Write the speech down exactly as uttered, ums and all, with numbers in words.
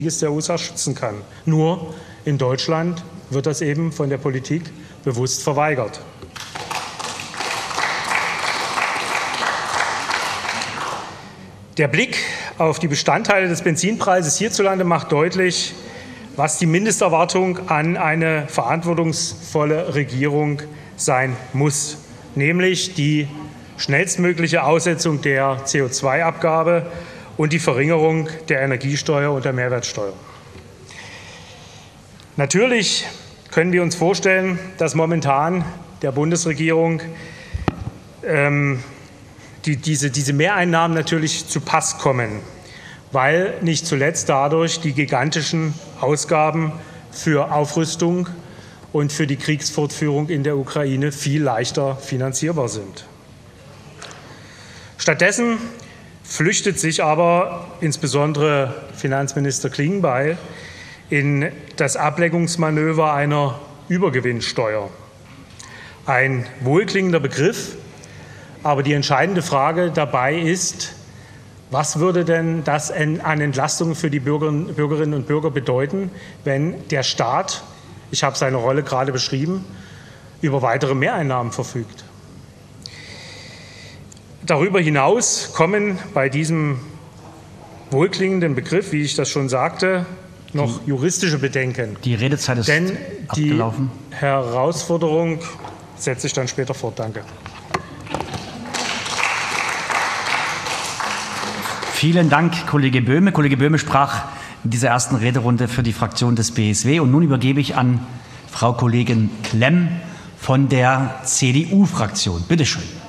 der U S A schützen kann. Nur in Deutschland wird das eben von der Politik bewusst verweigert. Der Blick auf die Bestandteile des Benzinpreises hierzulande macht deutlich, was die Mindesterwartung an eine verantwortungsvolle Regierung sein muss, nämlich die schnellstmögliche Aussetzung der C O zwei Abgabe und die Verringerung der Energiesteuer und der Mehrwertsteuer. Natürlich können wir uns vorstellen, dass momentan der Bundesregierung ähm, die, diese, diese Mehreinnahmen natürlich zu Pass kommen, weil nicht zuletzt dadurch die gigantischen Ausgaben für Aufrüstung und für die Kriegsfortführung in der Ukraine viel leichter finanzierbar sind. Stattdessen flüchtet sich aber insbesondere Finanzminister Klingbeil in das Ablenkungsmanöver einer Übergewinnsteuer. Ein wohlklingender Begriff, aber die entscheidende Frage dabei ist, was würde denn das an Entlastungen für die Bürgerinnen und Bürger bedeuten, wenn der Staat, ich habe seine Rolle gerade beschrieben, über weitere Mehreinnahmen verfügt? Darüber hinaus kommen bei diesem wohlklingenden Begriff, wie ich das schon sagte, noch juristische Bedenken. Die Redezeit ist Denn abgelaufen. Die Herausforderung setze ich dann später fort. Danke. Vielen Dank, Kollege Böhme. Kollege Böhme sprach in dieser ersten Rederunde für die Fraktion des B S W. Und nun übergebe ich an Frau Kollegin Klemm von der C D U-Fraktion. Bitte schön.